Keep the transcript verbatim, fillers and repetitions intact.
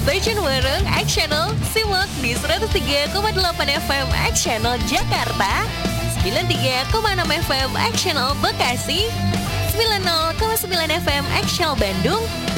Stay tune bareng X Channel, simak di seratus tiga koma delapan F M X Channel Jakarta, sembilan puluh tiga koma enam F M X Channel Bekasi, sembilan puluh koma sembilan F M X Channel Bandung,